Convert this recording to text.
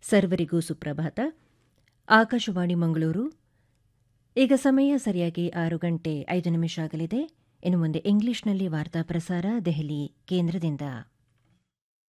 ಸರ್ವರಿಗೂ ಸುಪ್ರಭಾತ. ಆಕಾಶವಾಣಿ ಮಂಗಳೂರು. ಈಗ ಸಮಯ ಸರಿಯಾಗಿ 6:05 ಆಗಲಿದೆ. ಇನ್ನು ಮುಂದೆ ಇಂಗ್ಲಿಷ್ನಲ್ಲಿ ವಾರ್ತಾ ಪ್ರಸಾರ ದೆಹಲಿ ಕೇಂದ್ರದಿಂದ.